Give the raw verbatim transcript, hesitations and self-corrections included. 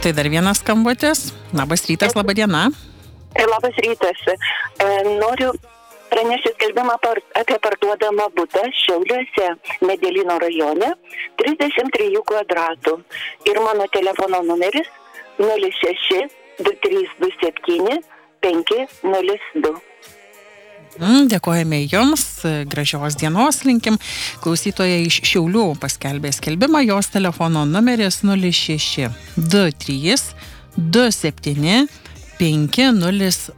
Štai dar vienas skambutis. Labas rytas, laba diena. Labas rytas. Noriu pranešti skelbimą par, apie parduodamą butą Šiauliuose, Medelyno rajone, trisdešimt trijų kvadratų. Ir mano telefono numeris nulis šeši du trys du septyni penki nulis du. Dėkojame Jums, gražios dienos linkim. Klausytoja iš Šiaulių paskelbė skelbimą, jos telefono numeris nulis šeši du trys du septyni penki nulis